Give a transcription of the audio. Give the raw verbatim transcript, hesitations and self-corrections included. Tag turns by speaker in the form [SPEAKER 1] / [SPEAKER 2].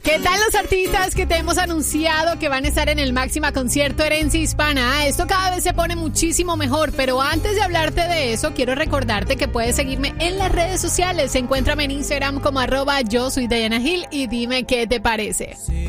[SPEAKER 1] ¿Qué tal los artistas que te hemos anunciado que van a estar en el Máxima Concierto Herencia Hispana? Ah, esto cada vez se pone muchísimo mejor, pero antes de hablarte de eso, quiero recordarte que puedes seguirme en las redes sociales. Encuéntrame en Instagram como arroba yo soy Diana Gil y dime qué te parece.